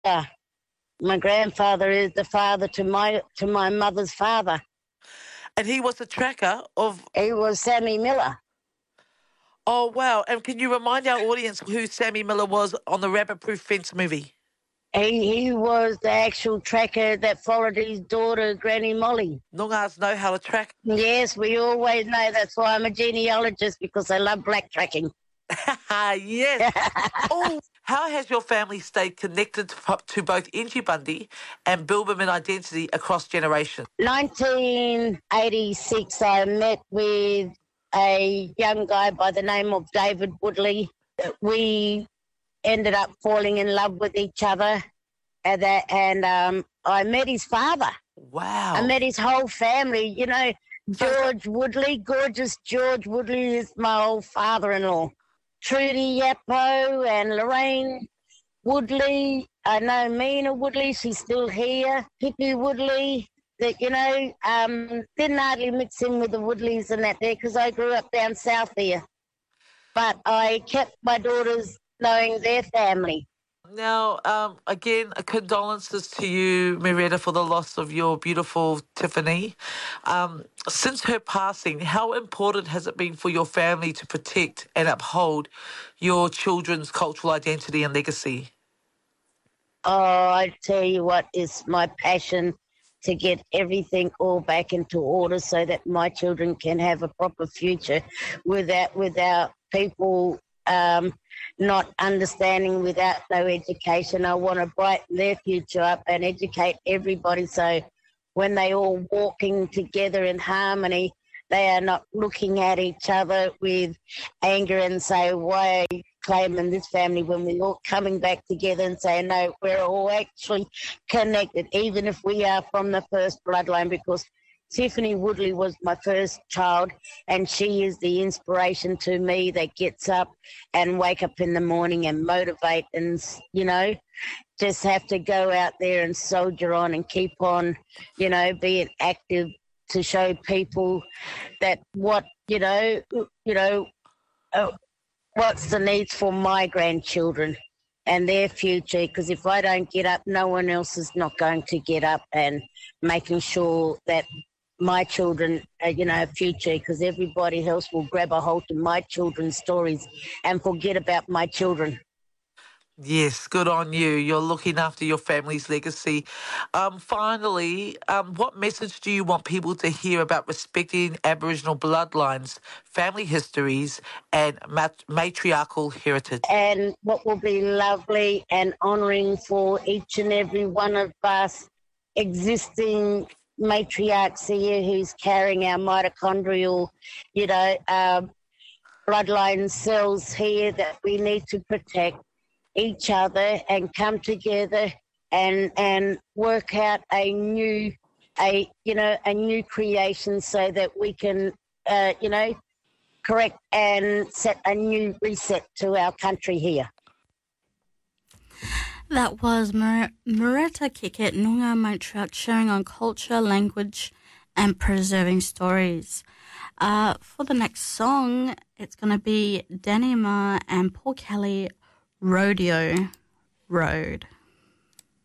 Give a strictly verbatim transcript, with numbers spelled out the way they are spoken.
Yeah. My grandfather is the father to my to my mother's father. And he was the tracker of... He was Sammy Miller. Oh, wow. And can you remind our audience who Sammy Miller was on the Rabbit Proof Fence movie? He he was the actual tracker that followed his daughter, Granny Molly. Noongars know how to track. Yes, we always know. That's why I'm a genealogist, because I love black tracking. Yes. Oh, how has your family stayed connected to, to both Angie Bundy and Bilberman identity across generations? nineteen eighty-six, I met with a young guy by the name of David Woodley. We ended up falling in love with each other, and, that, and um, I met his father. Wow. I met his whole family. You know, George Woodley, gorgeous George Woodley is my old father-in-law. Trudy Yappo and Lorraine Woodley. I know Mina Woodley, she's still here. Hippie Woodley, that, you know, um, didn't hardly mix in with the Woodleys and that there, because I grew up down south there. But I kept my daughters knowing their family. Now, um, again, condolences to you, Marietta, for the loss of your beautiful Tiffany. Um, since her passing, how important has it been for your family to protect and uphold your children's cultural identity and legacy? Oh, I tell you what, is my passion to get everything all back into order so that my children can have a proper future without, without people... Um, not understanding, without no education. I want to brighten their future up and educate everybody, so when they all walking together in harmony, they are not looking at each other with anger and say, why are you claiming this family, when we're all coming back together and saying, no, we're all actually connected, even if we are from the first bloodline, because Tiffany Woodley was my first child, and she is the inspiration to me that gets up and wake up in the morning and motivate and, you know, just have to go out there and soldier on and keep on, you know, being active to show people that what, you know, you know, uh, what's the needs for my grandchildren and their future, because if I don't get up, no one else is not going to get up, and making sure that my children, uh, you know, future, because everybody else will grab a hold of my children's stories and forget about my children. Yes, good on you. You're looking after your family's legacy. Um, finally, um, what message do you want people to hear about respecting Aboriginal bloodlines, family histories, and mat- matriarchal heritage? And what will be lovely and honouring for each and every one of us existing matriarchs here who's carrying our mitochondrial, you know, uh, bloodline cells here, that we need to protect each other and come together and and work out a new, a you know, a new creation, so that we can, uh, you know, correct and set a new reset to our country here. That was Mar- Marietta Kickett, Noongar matriarch, sharing on culture, language, and preserving stories. Uh, for the next song, it's going to be Danny Ma and Paul Kelly, Rodeo Road.